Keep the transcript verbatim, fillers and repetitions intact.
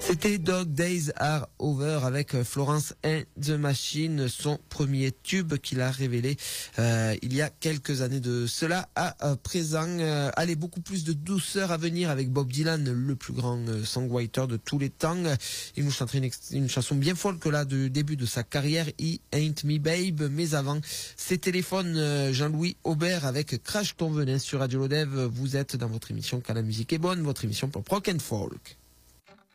C'était Dog Days Are Over avec Florence and the Machine, son premier tube qu'il a révélé euh, il y a quelques années de cela à euh, présent. Euh, allez, beaucoup plus de douceur à venir avec Bob Dylan, le plus grand euh, songwriter de tous les temps. Il nous chanterait une, une chanson bien folk là du début de sa carrière, He Ain't Me Babe. Mais avant, c'est Téléphone, euh, Jean-Louis Aubert avec Crash ton venin sur Radio Lodev. Vous êtes dans votre émission Quand la musique est bonne, votre émission pour rock and folk.